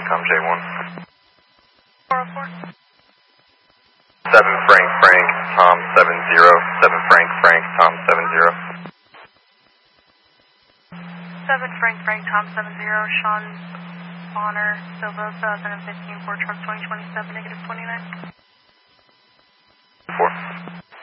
Tom J1. 404. 7 Frank Frank, Tom 70. 7 Frank Frank, Tom 70. 7 Frank Frank, Tom 70. Sean Bonner, Silva, 2015, Ford Truck 2027, -29. 4.